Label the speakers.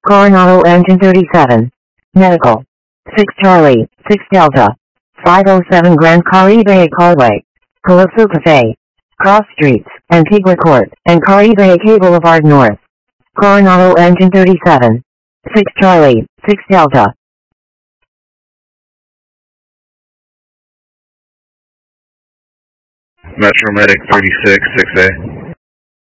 Speaker 1: Coronado Engine 37. Medical. 6 Charlie, 6 Delta. 507 Grand Caribe Carway. Calypso Cafe. Cross Streets, Antigua Court, and Caribe K Boulevard North. Coronado Engine 37. 6 Charlie, 6 Delta.
Speaker 2: Metro Medic 36, 6A.